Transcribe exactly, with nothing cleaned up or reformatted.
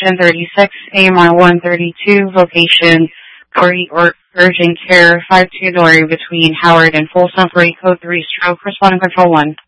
ten thirty-six, A M R one thirty-two, location Corey or Urgent Care, five two Dory between Howard and Folsom, for code three stroke, responding control one.